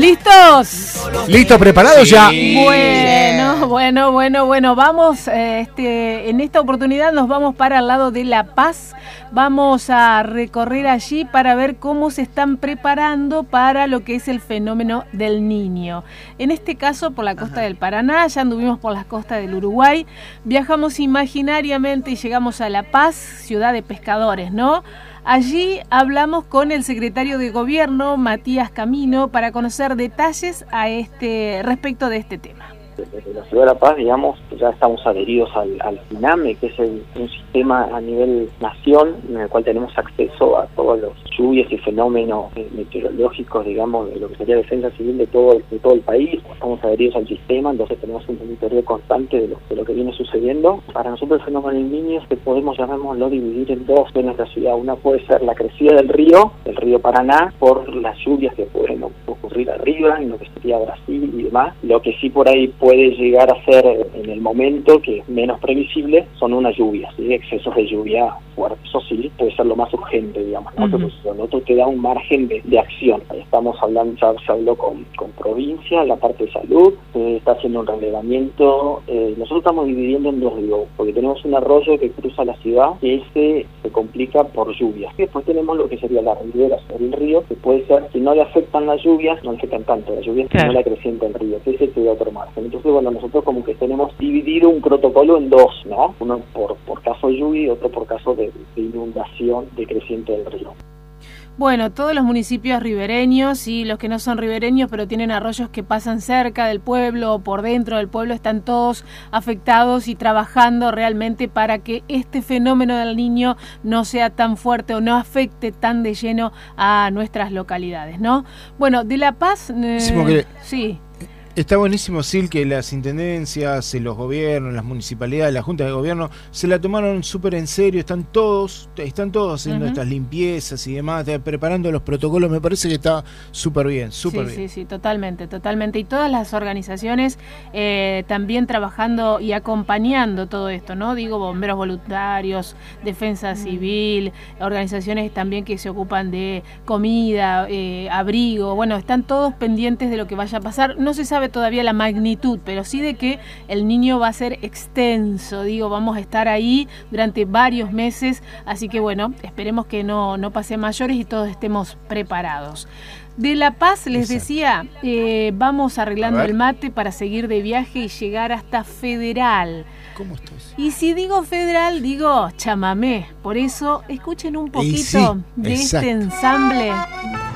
listos? ¿Listos, preparados ya? Bueno. Vamos, en esta oportunidad nos vamos para el lado de La Paz. Vamos a recorrer allí para ver cómo se están preparando para lo que es el fenómeno del Niño. En este caso, por la costa del Paraná, ya anduvimos por las costas del Uruguay, viajamos imaginariamente y llegamos a La Paz, ciudad de pescadores, ¿no? Allí hablamos con el secretario de Gobierno, Matías Camino, para conocer detalles respecto de este tema. Desde la ciudad de La Paz, digamos, ya estamos adheridos al CINAME, que es un sistema a nivel nación en el cual tenemos acceso a todas las lluvias y fenómenos meteorológicos, digamos, de lo que sería defensa civil de todo el país. Estamos adheridos al sistema, entonces tenemos un monitoreo constante de lo que viene sucediendo. Para nosotros el fenómeno del Niño es que podemos, llamémoslo, dividir en dos en nuestra ciudad. Una puede ser la crecida del río Paraná, por las lluvias que pueden ocurrir arriba, en lo que sería Brasil y demás. Lo que sí por ahí puede llegar a ser en el momento, que es menos previsible, son unas lluvias, ¿sí? Excesos de lluvia fuertes. Eso sí puede ser lo más urgente, digamos, ¿no? Pero lo otro te da un margen de acción. Ahí estamos hablando, ya se habló con provincia, la parte de salud, está haciendo un relevamiento. Nosotros estamos dividiendo en dos, digo, porque tenemos un arroyo que cruza la ciudad, que se complica por lluvias. Y después tenemos lo que sería la ribera sobre el río, que puede ser, si no le afectan las lluvias, no le afectan tanto las lluvias, sino la creciente del río, que ese te da otro margen. Entonces, bueno, nosotros como que tenemos dividido un protocolo en dos, ¿no? Uno por caso de lluvia y otro por caso de inundación de creciente del río. Bueno, todos los municipios ribereños y los que no son ribereños pero tienen arroyos que pasan cerca del pueblo o por dentro del pueblo están todos afectados y trabajando realmente para que este fenómeno del Niño no sea tan fuerte o no afecte tan de lleno a nuestras localidades, ¿no? Bueno, de La Paz... sí. Está buenísimo, Sil, que las intendencias, los gobiernos, las municipalidades, las juntas de gobierno se la tomaron súper en serio, están todos haciendo estas limpiezas y demás, preparando los protocolos. Me parece que está súper bien, bien. Sí, totalmente. Y todas las organizaciones también trabajando y acompañando todo esto, ¿no? Digo, bomberos voluntarios, defensa civil, organizaciones también que se ocupan de comida, abrigo. Bueno, están todos pendientes de lo que vaya a pasar. No se sabe todavía la magnitud, pero sí de que el Niño va a ser extenso, vamos a estar ahí durante varios meses, así que bueno, esperemos que no pase mayores y todos estemos preparados. De La Paz, les decía, vamos arreglando el mate para seguir de viaje y llegar hasta Federal. ¿Cómo estás? Y si digo Federal, digo chamamé, por eso escuchen un poquito de este ensamble.